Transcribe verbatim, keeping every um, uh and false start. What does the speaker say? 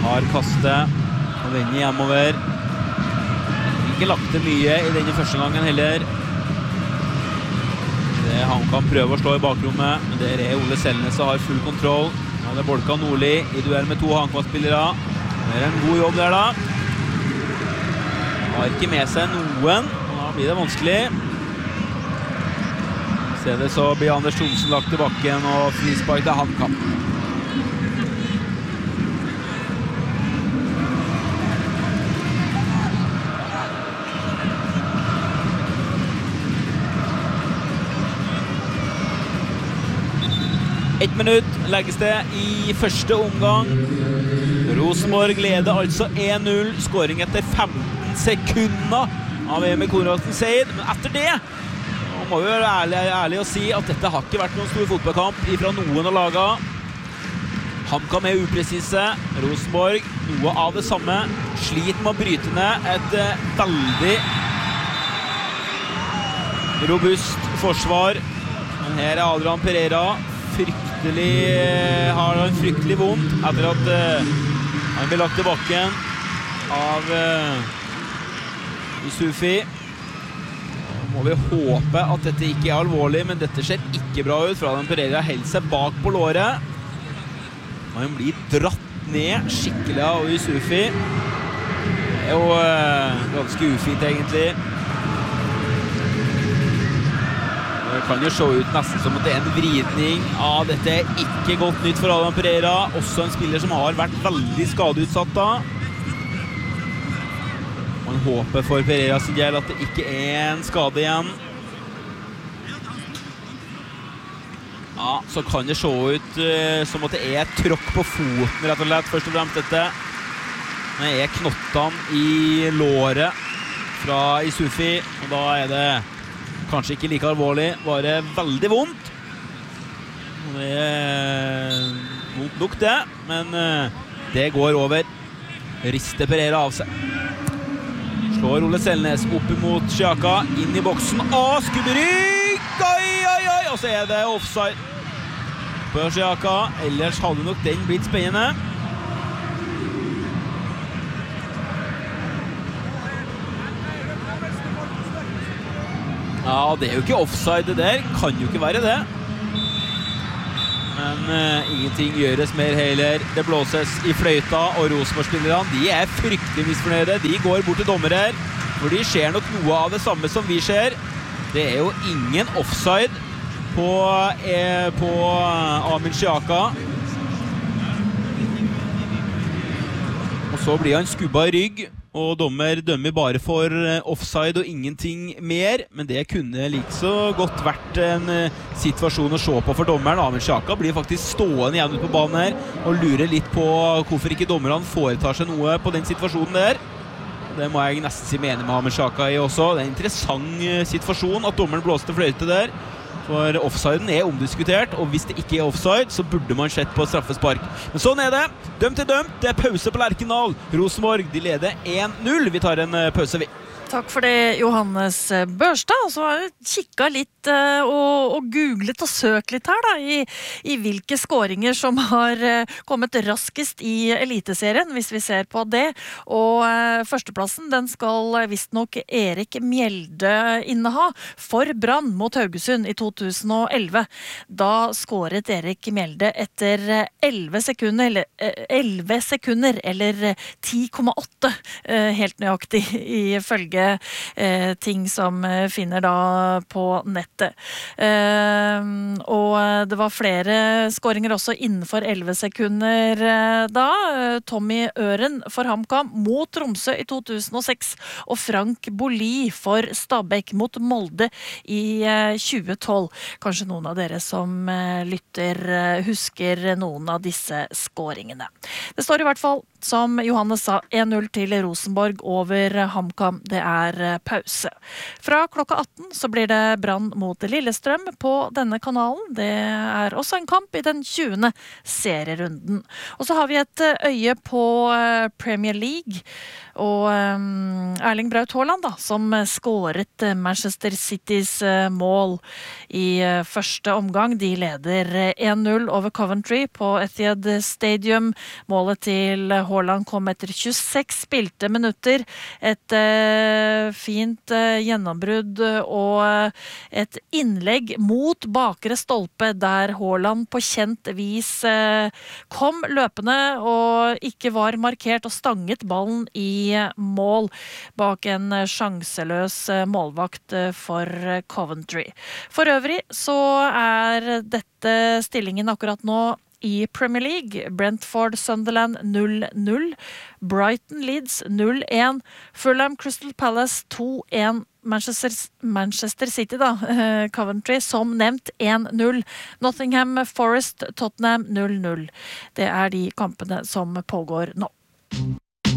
har kastet og vender hjemover. Ikke lagt det mye i denne første gangen heller. Det han kan prøve å slå i bakrommet, men det er Ole Selnes som har full kontroll. Nå er det Bolka Nordli i duell med to HamKam-spillere. Det er en god jobb der da. Har ikke med seg noen, og da blir det vanskelig. Se det så blir Anders Thomsen lagt i bakken og frispark til HamKam. Ett minutt legges det i første omgang. Rosenborg leder altså en null. Skåring etter femten sekunder av Emil Konradsen Seid. Men etter det nå må vi være ærlig, ærlig å si at dette har ikke vært noen stor fotballkamp fra noen av lagene. HamKam er upresise. Rosenborg, noe av det samme. Sliter med å bryte ned et veldig robust forsvar. Men her er Adrian Pereira. Fryktelig, har han fryktelig vondt etter at uh, han ble lagt i bakken av uh, Yusufi. Nå må vi håpe at dette ikke er alvorlig, men dette ser ikke bra ut fra den Pereira holder seg bak på låret. Han blir dratt ned skikkelig av Yusufi. Det er jo uh, ganske ufint egentlig. Det kan jo se ut nesten som at det er en vridning. Ja, dette er ikke godt nytt for Adrian Pereira. Også en spiller som har vært veldig skadeutsatt da. Man håper for Pereira sin del at det ikke er en skade igjen. Ja, så kan det se ut uh, som at det er tråkk på foten, rett og slett, først og fremst dette. Det er knottene i låret fra Yusufi, og da er det kanskje ikke like alvorlig, bare veldig vondt. Det er vondt nok det, men det går over. Rister Pereira av seg. Slår Ole Selnes opp imot Sjaka, inn i boksen. Å, skubberygg! Oi, oi, oi! Og så er det offside på Sjaka. Ellers hadde nok den blitt spennende. Ja, det er jo ikke offside det der. Kan jo ikke være det. Men uh, ingenting gjøres mer heller. Det blåses i fløyta, og Rosenborg-spillerne, de er fryktelig misfornøyde. De går bort til dommer her, for de ser nok noe av det samme som vi ser. Det er jo ingen offside på, eh, på Amin Sjaka. Og så blir han skubba i rygg. Og dommer dømmer bare for offside og ingenting mer, men det kunne like så godt vært en situasjon å se på for dommeren. Amin Sjaka blir faktisk stående igjen ut på banen her og lurer litt på hvorfor ikke dommerne foretar seg noe på den situasjonen der. Det må jeg nesten si mening med Amin Sjaka i også. Det er en interessant situasjon at dommeren blåste fløyte der. For offsiden er omdiskutert, og hvis det ikke er offside, så burde man sett på straffespark. Men sånn er det. Dømt til dømt. Det er pause på Lerkendal. Rosenborg, de leder en null. Vi tar en pause, vi. Takk for det, Johannes Børstad. Og så har jeg kikket litt uh, og, og googlet og søkt litt her da, i, i hvilke skåringer som har uh, kommet raskest i Eliteserien, hvis vi ser på det. Og uh, førsteplassen, den skal visst nok Erik Mjelde inneha for Brann mot Haugesund i to tusen og elleve. Da skåret Erik Mjelde etter elleve sekunder, eller, uh, elleve sekunder, eller ti komma åtte, uh, helt nøyaktig ifølge Eh, ting som eh, finner da på nettet. Eh, og det var flere skåringer også innenfor elleve sekunder eh, da. Tommy Øren for HamKam mot Tromsø i to tusen og seks, og Frank Boli for Stabæk mot Molde i eh, tjue tolv. Kanskje noen av dere som eh, lytter eh, husker noen av disse skåringene. Det står i hvert fall, som Johannes sa, en null til Rosenborg over HamKam. Det er pause. Fra klokka atten så blir det Brann mot Lillestrøm på denne kanalen. Det er også en kamp i den tjuende serierunden. Og så har vi et øye på Premier League, og Erling Braut Haaland da, som skåret Manchester Citys mål i første omgang. De leder en null over Coventry på Etihad Stadium. Målet til Haaland kom etter tjueseks spilte minutter. Et eh, fint eh, gjennombrudd og et innlegg mot bakre stolpe der Haaland på kjent vis eh, kom løpende og ikke var markert og stanget ballen i mål bak en sjanseløs eh, målvakt eh, for Coventry. For øvrig så er dette stillingen akkurat nå i Premier League. Brentford Sunderland null null, Brighton Leeds null en, Fulham Crystal Palace to en, Manchester, Manchester City da, Coventry som nevnt en null, Nottingham Forest Tottenham null null. Det er de kampene som pågår nå.